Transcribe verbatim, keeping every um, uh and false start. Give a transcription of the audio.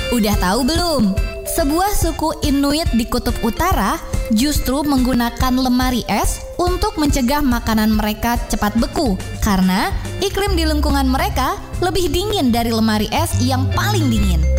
Udah tahu belum? Sebuah suku Inuit di Kutub Utara justru menggunakan lemari es untuk mencegah makanan mereka cepat beku karena iklim di lingkungan mereka lebih dingin dari lemari es yang paling dingin.